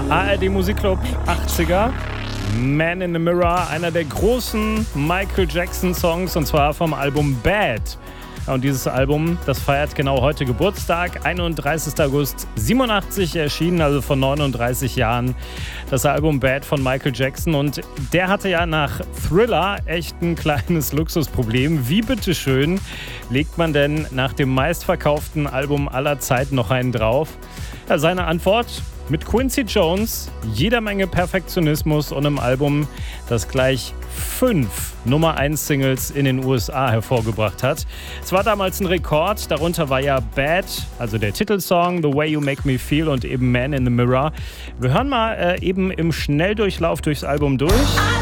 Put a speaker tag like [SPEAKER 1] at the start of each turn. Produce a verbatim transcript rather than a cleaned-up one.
[SPEAKER 1] A R D Musikclub achtziger. Man in the Mirror, einer der großen Michael Jackson Songs, und zwar vom Album Bad. Und dieses Album, das feiert genau heute Geburtstag, einunddreißigster August siebenundachtzig erschienen, also vor neununddreißig Jahren, das Album Bad von Michael Jackson. Und der hatte ja nach Thriller echt ein kleines Luxusproblem. Wie bitteschön legt man denn nach dem meistverkauften Album aller Zeiten noch einen drauf? Ja, seine Antwort: mit Quincy Jones, jeder Menge Perfektionismus und einem Album, das gleich fünf Nummer eins Singles in den U S A hervorgebracht hat. Es war damals ein Rekord, darunter war ja Bad, also der Titelsong, The Way You Make Me Feel und eben Man in the Mirror. Wir hören mal äh, eben im Schnelldurchlauf durchs Album durch.